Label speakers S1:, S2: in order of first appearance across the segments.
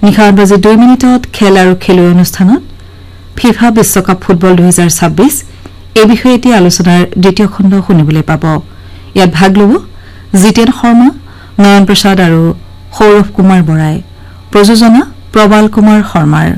S1: নিশা 8:02 খেল আৰু খেলুৱৈ অনুষ্ঠানত ফিফা বিশ্বকাপ ফুটবল 2026 এই বিষয়ে এতিয়া আলোচনাৰ দ্বিতীয় খণ্ড শুনিবলৈ পাব। ইয়াত ভাগ ল'ব জিতেন শৰ্মা, নয়ন প্ৰসাদ আৰু সৌৰভ কুমাৰ বৰাই। প্ৰযোজনা প্ৰবাল কুমাৰ শৰ্মাৰ।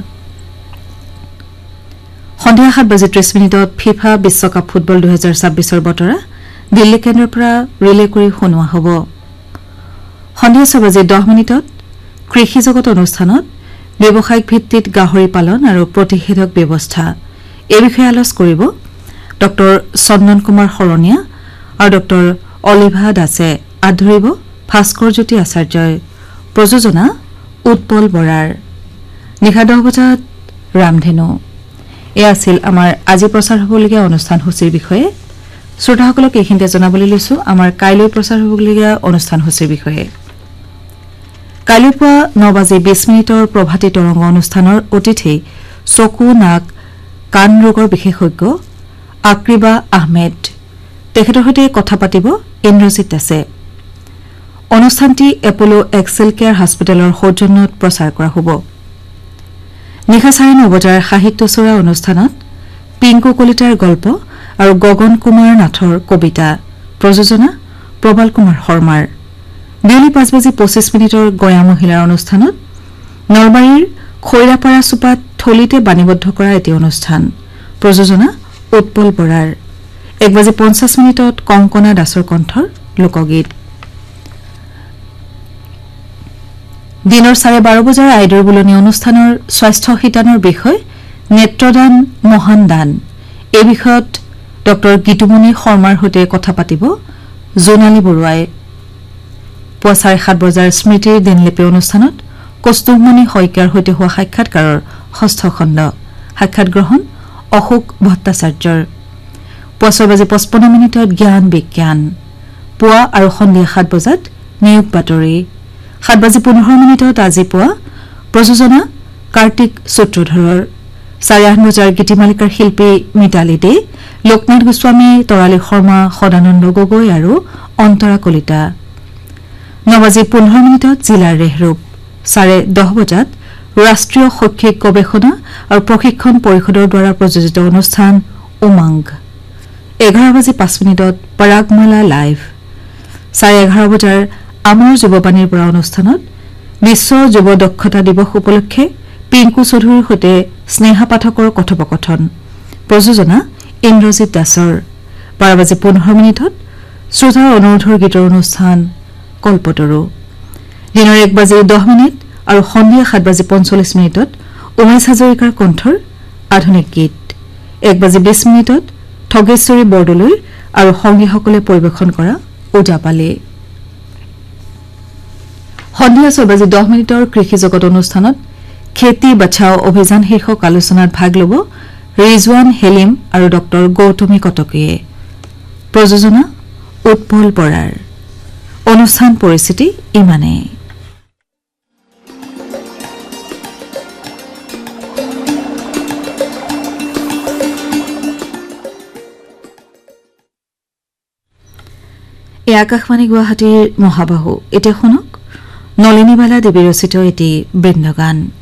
S1: সন্ধিয়া 7:30 ফিফা বিশ্বকাপ ফুটবল 2026 বতৰা দিল্লী কেন্দ্ৰৰ পৰা ৰিলে কৰি শুনোৱা হ'ব। সন্ধিয়া 6:10 কৃষি জগত অনুষ্ঠানত ব্যৱসায়িক ভিত্তিত গাহৰি পালন আৰু প্ৰতিষেধক ব্যৱস্থা এই বিষয়ে আলোচনা কৰিব ড চন্দন কুমাৰ শৰণীয়া আৰু ড অলিভা দাসে। আধৰিব ভাস্কৰজ্যোতি আচাৰ্যই। প্ৰযোজনা উৎপল বৰাৰ। নিশা 10 বজাত ৰামধেনু। এয়া আছিল আমাৰ আজি প্ৰচাৰ হ'বলগীয়া অনুষ্ঠানসূচীৰ বিষয়ে। শ্ৰোতাসকলক এইখিনিতে জনাবলৈ লৈছো আমাৰ কাইলৈ প্ৰচাৰ হ'বলগীয়া অনুষ্ঠানসূচীৰ বিষয়ে। কাইলৈ পুৱা 9:20 প্ৰভাতী তৰংগ অনুষ্ঠানৰ অতিথি চকু নাক কাণ ৰোগৰ বিশেষজ্ঞ আক্ৰিবা আহমেদ। তেখেতৰ সৈতে কথা পাতিব ইন্দ্ৰজিৎ দাসে। অনুষ্ঠানটি এপলো এক্সেল কেয়াৰ হাস্পতালৰ সৌজন্যত প্ৰচাৰ কৰা হ'ব। নিশা 9:30 সাহিত্যচোৰা অনুষ্ঠানত পিংকু কলিতাৰ গল্প আৰু গগন কুমাৰ নাথৰ কবিতা। প্ৰযোজনা প্ৰবাল কুমাৰ শৰ্মাৰ। বিয়লি 5:25 গঞা মহিলাৰ অনুষ্ঠানত নলবাৰীৰ খৈৰাপাৰা চুপাত থলিতে বাণীবদ্ধ কৰা এটি অনুষ্ঠান। প্ৰযোজনা উৎপল বৰাৰ। 1:50 কংকনা দাসৰ কণ্ঠৰ লোকগীত। দিনৰ 12:30 বজাৰ আইডৰ বুলনি অনুষ্ঠানৰ স্বাস্থ্য শিতানৰ বিষয় নেত্ৰদান মহান দান। এই বিষয়ত ড গীতুমণি শৰ্মাৰ সৈতে কথা পাতিব জোনালী বৰুৱাই। পুৱা 7:30 বজাৰ স্মৃতিৰ দিনলিপি অনুষ্ঠানত কৌস্তুভমণি শইকীয়াৰ সৈতে হোৱা সাক্ষাৎকাৰৰ 6ষ্ঠ খণ্ড। সাক্ষাৎ গ্ৰহণ অশোক ভট্টাচাৰ্যৰ। পুৱা 6:55 জ্ঞান বিজ্ঞান। পুৱা আৰু সন্ধিয়া 7 বজাত নিয়োগ বাতৰি। 7:15 আজি পুৱা প্ৰযোজনা কাৰ্তিক সূত্ৰধৰৰ। 8:30 বজাৰ গীতিমালিকাৰ শিল্পী মিতালী দে, লোকনাথ গোস্বামী, তৰালী শৰ্মা, সদানন্দ গগৈ আৰু অন্তৰা কলিতা। 9:15 জিলাৰ ৰেহৰূপ। 10:30 বজাত ৰাষ্ট্ৰীয় শৈক্ষিক গৱেষণা আৰু প্ৰশিক্ষণ পৰিষদৰ দ্বাৰা প্ৰযোজিত অনুষ্ঠান উমংগ। 11:05 পৰাগমালা লাইভ। 11:30 বজাৰ আমাৰ যুৱবাণীৰ পৰা অনুষ্ঠানত বিশ্ব যুৱ দক্ষতা দিৱস উপলক্ষে পিংকু চৌধুৰীৰ সৈতে স্নেহা পাঠকৰ কথোপকথন। প্ৰযোজনা ইন্দ্ৰজিৎ দাসৰ। 12:15 শ্ৰোতাৰ অনুৰোধৰ গীতৰ অনুষ্ঠান কল্পতৰু। দিনৰ 1:10 আৰু সন্ধিয়া 7:45 উমেশ হাজৰিকাৰ কণ্ঠৰ আধুনিক গীত। 1:20 ঠগেশ্বৰী বৰদলৈ আৰু সংগীসকলে পৰিৱেশন কৰা ওজাপালি। সন্ধিয়া 6:10 কৃষি জগত অনুষ্ঠানত খেতি বচাও অভিযান শীৰ্ষক আলোচনাত ভাগ ল'ব ৰিজৱান হেলিম আৰু ড গৌতমী কটকীয়ে। প্ৰযোজনা উৎপল বৰাৰ। অনুষ্ঠান পৰিস্থিতি ইমানে। এই আকাশবাণী গুৱাহাটীৰ মহাবাহু। এতিয়া শুনক নলিনীবালা দেৱী ৰচিত এটি বৃন্দগান।